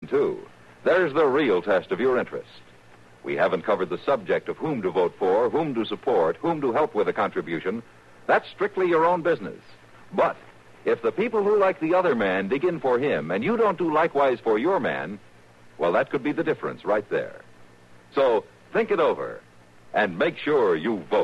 too. There's the real test of your interest. We haven't covered the subject of whom to vote for, whom to support, whom to help with a contribution. That's strictly your own business. But if the people who like the other man dig in for him and you don't do likewise for your man, well, that could be the difference right there. So think it over and make sure you vote.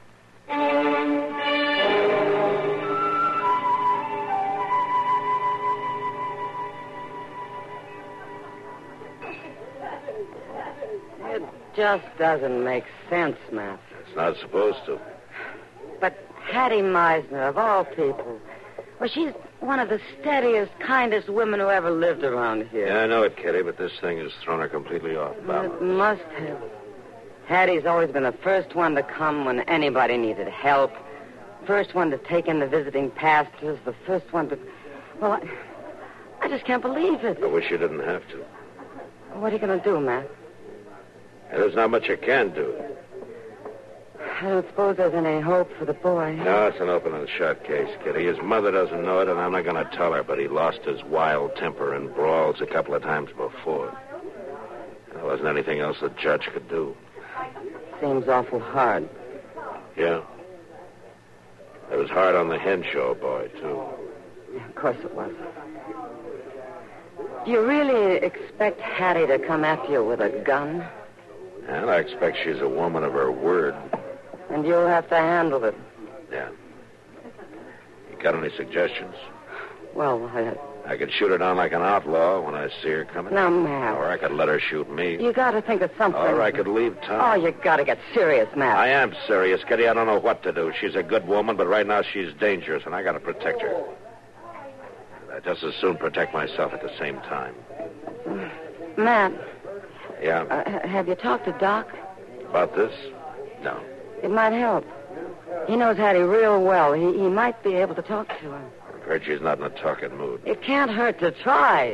It just doesn't make sense, Matt. It's not supposed to. But Hattie Meisner, of all people, well, she's one of the steadiest, kindest women who ever lived around here. Yeah, I know it, Kitty, but this thing has thrown her completely off balance. It must have. Hattie's always been the first one to come when anybody needed help. First one to take in the visiting pastors. The first one to... Well, I just can't believe it. I wish you didn't have to. What are you going to do, Matt? There's not much I can do. I don't suppose there's any hope for the boy. No, it's an open and shut case, Kitty. His mother doesn't know it, and I'm not going to tell her, but he lost his wild temper in brawls a couple of times before. There wasn't anything else the judge could do. Seems awful hard. Yeah. It was hard on the Henshaw boy, too. Yeah, of course it was. Do you really expect Hattie to come after you with a gun? And I expect she's a woman of her word. And you'll have to handle it. Yeah. You got any suggestions? Well, I could shoot her down like an outlaw when I see her coming. Now, Matt. Or I could let her shoot me. You got to think of something. Or I could leave town. Oh, you got to get serious, Matt. I am serious, Kitty. I don't know what to do. She's a good woman, but right now she's dangerous, and I got to protect her. I'd just as soon protect myself at the same time. Matt. Yeah? Have you talked to Doc? About this? No. It might help. He knows Hattie real well. He might be able to talk to her. I've heard she's not in a talking mood. It can't hurt to try.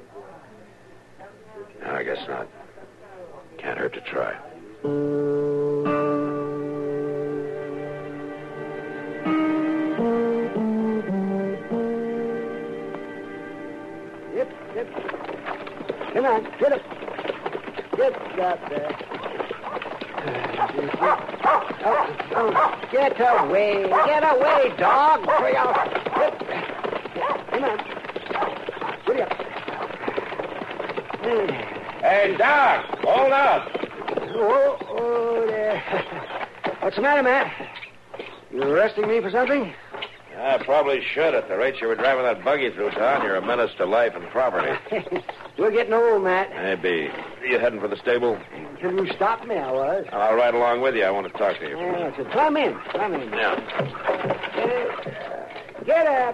No, I guess not. Can't hurt to try. Yep. Come on, get up. Get up there. Get away. Get away, dog. Hurry up. Come on. Hurry up. Hey, Doc, hold up. Oh, there. What's the matter, Matt? You arresting me for something? I probably should. At the rate you were driving that buggy through town, you're a menace to life and property. You're getting old, Matt. Maybe. You heading for the stable? Until you stopped me, I was. I'll ride along with you. I want to talk to you. Yeah, so climb in. Yeah. Get up.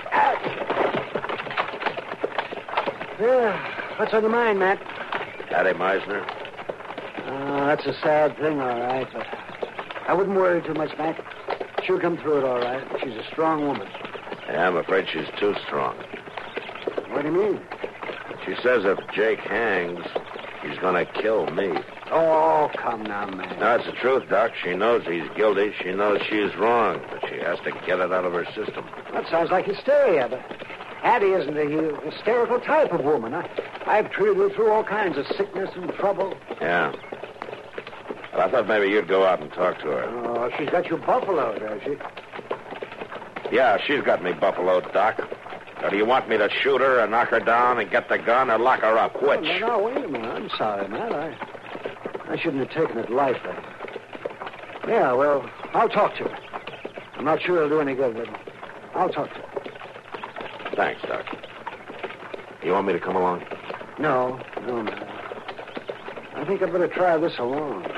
What's on your mind, Matt? Hattie Meisner. That's a sad thing, all right, but I wouldn't worry too much, Matt. She'll come through it all right. She's a strong woman. Yeah, I'm afraid she's too strong. What do you mean? She says if Jake hangs, he's going to kill me. Oh, come now, man. No, it's the truth, Doc. She knows he's guilty. She knows she's wrong, but she has to get it out of her system. That sounds like hysteria, but Hattie isn't a hysterical type of woman. I've treated her through all kinds of sickness and trouble. Yeah. Well, I thought maybe you'd go out and talk to her. Oh, she's got you buffaloed, has she? Yeah, she's got me buffaloed, Doc. Now, do you want me to shoot her and knock her down and get the gun or lock her up? Which? No, wait a minute. I'm sorry, Matt. I shouldn't have taken it lightly. Yeah, well, I'll talk to her. I'm not sure it'll do any good, but I'll talk to her. Thanks, Doc. You want me to come along? No, Matt. I think I'd better try this alone.